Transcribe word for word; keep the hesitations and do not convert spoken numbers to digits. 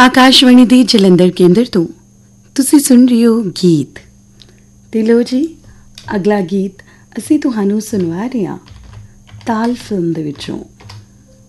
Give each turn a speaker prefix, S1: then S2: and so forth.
S1: ਆਕਾਸ਼ਵਾਣੀ ਦੇ ਜਲੰਧਰ ਕੇਂਦਰ ਤੋਂ ਤੁਸੀਂ ਸੁਣ ਰਹੇ ਹੋ ਗੀਤ। ਤੇ ਲੋ ਜੀ, ਅਗਲਾ ਗੀਤ ਅਸੀਂ ਤੁਹਾਨੂੰ ਸੁਣਵਾ ਰਹੇ ਹਾਂ ਤਾਲ ਫਿਲਮ ਦੇ ਵਿੱਚੋਂ।